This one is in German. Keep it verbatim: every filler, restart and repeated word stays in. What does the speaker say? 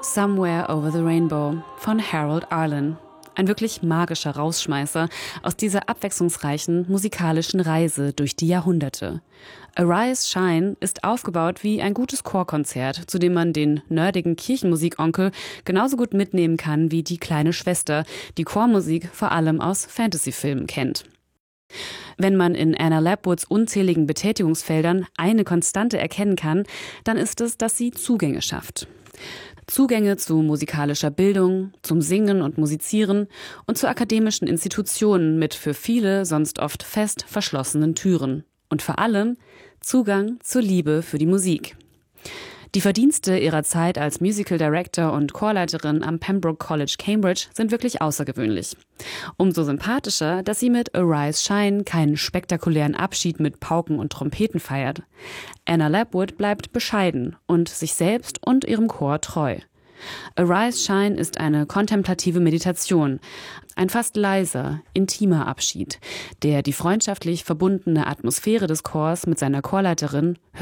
Somewhere Over the Rainbow von Harold Arlen. Ein wirklich magischer Rausschmeißer aus dieser abwechslungsreichen musikalischen Reise durch die Jahrhunderte. Arise Shine ist aufgebaut wie ein gutes Chorkonzert, zu dem man den nerdigen Kirchenmusikonkel genauso gut mitnehmen kann wie die kleine Schwester, die Chormusik vor allem aus Fantasyfilmen kennt. Wenn man in Anna Lapwoods unzähligen Betätigungsfeldern eine Konstante erkennen kann, dann ist es, dass sie Zugänge schafft. Zugänge zu musikalischer Bildung, zum Singen und Musizieren und zu akademischen Institutionen mit für viele sonst oft fest verschlossenen Türen. Und vor allem Zugang zur Liebe für die Musik. Die Verdienste ihrer Zeit als Musical Director und Chorleiterin am Pembroke College, Cambridge, sind wirklich außergewöhnlich. Umso sympathischer, dass sie mit Arise Shine keinen spektakulären Abschied mit Pauken und Trompeten feiert. Anna Lapwood bleibt bescheiden und sich selbst und ihrem Chor treu. Arise Shine ist eine kontemplative Meditation, ein fast leiser, intimer Abschied, der die freundschaftlich verbundene Atmosphäre des Chors mit seiner Chorleiterin